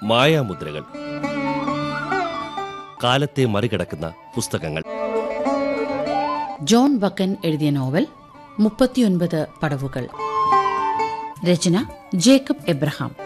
മായാമുദ്രകൾ. കാലത്തെ മറികടക്കുന്ന പുസ്തകങ്ങൾ. ജോൺ ബക്കൻ എഴുതിയ നോവൽ 39 പടവുകൾ. രചന ജേക്കബ് എബ്രഹാം.